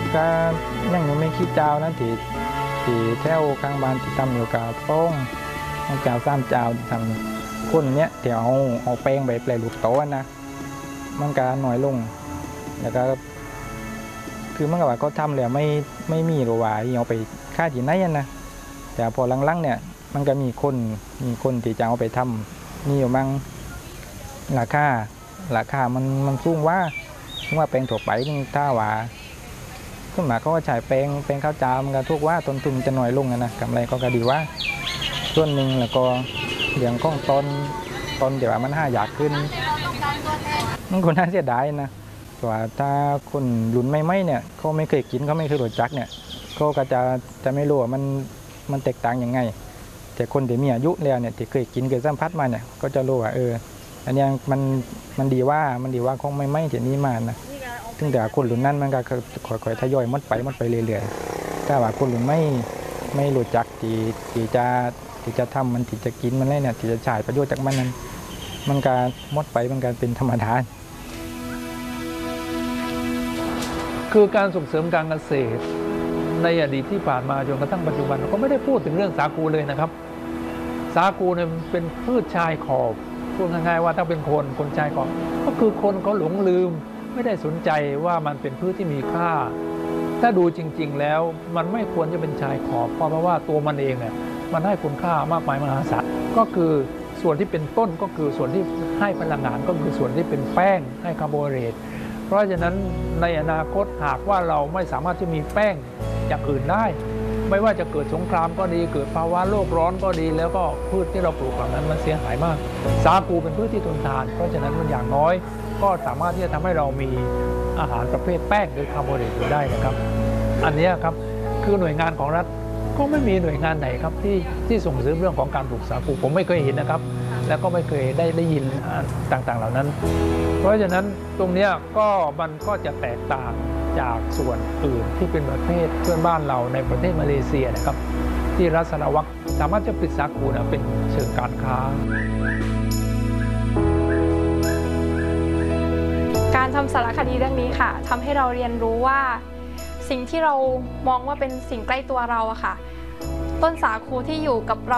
ก็ยังไม่คิดเจ้านะที่แถวข้างบ้านที่ทำอยู่กับโป้งเจ้าซ้ำเจ้าที่ทำคนเนี้ยที่เอาแป้งไปแปลรูปโต๊ะนะมันก็หน่อยลงแล้วก็คือมันก็ว่าเขาทำแล้วไม่มีหรือว่าเอาไปค่าที่ไหนนะแต่พอหลังๆเนี่ยมันก็มีคนที่จะเอาไปทำนี่อยู่บ้างราคามันสูงว่าแป้งถั่วไปถ้าว่าขึ้นมาเขาก็ใช้แป้งข้าวเจ้ามันก็ทุกว่าต้นทุนจะน้อยลงนะกำไรก็ดีว่าส่วนหนึ่งแล้วก็เรื่องของตอนเดี๋ยวมันอยากขึ้นมันก็น่าเสียดายนะแต่ว่าถ้าคนรุ่นไม่เนี่ยเขาไม่เคยกินเขาไม่เคยรู้จักเนี่ยเขาก็จะไม่รู้ว่ามันแตกต่างยังไงแต่คนที่มีอายุแล้วเนี่ยที่เคยกินเคยสัมผัสมาเนี่ยก็จะรู้ว่าอันนี้มันดีว่าคงไม่ที่นี้มานะถึงแต่คนรุ่นนั้นมันก็ค่อยๆทยอยหมดไปเรื่อยๆถ้าว่าคนรุ่นไม่รู้จักที่จะทำมันที่จะกินมันเลยเนี่ยที่จะใช้ประโยชน์จากมันนั้นมันก็หมดไปมันก็เป็นธรรมดาคือการส่งเสริมการเกษตรในอดีตที่ผ่านมาจนกระทั่งปัจจุบันก็ไม่ได้พูดถึงเรื่องสาคูเลยนะครับสาคูเนี่ยเป็นพืชชายขอบพูดง่ายๆว่าถ้าเป็นคนชายขอบก็คือคนเขาหลงลืมไม่ได้สนใจว่ามันเป็นพืชที่มีค่าถ้าดูจริงๆแล้วมันไม่ควรจะเป็นชายขอบเพราะว่าตัวมันเองเนี่ยมันให้คุณค่ามากมายมหาศาลก็คือส่วนที่เป็นต้นก็คือส่วนที่ให้พลังงานก็คือส่วนที่เป็นแป้งให้คาร์โบไฮเดรตเพราะฉะนั้นในอนาคตหากว่าเราไม่สามารถจะมีแป้งอย่างอื่นได้ไม่ว่าจะเกิดสงครามก็ดีเกิดภาวะโลกร้อนก็ดีแล้วก็พืชที่เราปลูกเหล่านั้นมันเสียหายมากสาคูเป็นพืชที่ทนทานเพราะฉะนั้นมันอย่างน้อยก็สามารถที่จะทำให้เรามีอาหารประเภทแป้งหรือคาร์โบไฮเดรตอยู่ได้นะครับอันนี้ครับคือหน่วยงานของรัฐก็ไม่มีหน่วยงานไหนครับที่ส่งเสริมเรื่องของการปลูกสาคูผมไม่เคยเห็นนะครับแล้วก็ไม่เคยได้ยินต่างๆเหล่านั้นเพราะฉะนั้นตรงนี้มันก็จะแตกต่างจากส่วนอื่นที่เป็นประเทศเพื่อนบ้านเราในประเทศมาเลเซียนะครับที่รัฐสารวัตรสามารถจะผลิตสาคูเป็นเชิงการค้าการทำสารคดีเรื่องนี้ค่ะทำให้เราเรียนรู้ว่าสิ่งที่เรามองว่าเป็นสิ่งใกล้ตัวเราอะค่ะต้นสาคูที่อยู่กับเรา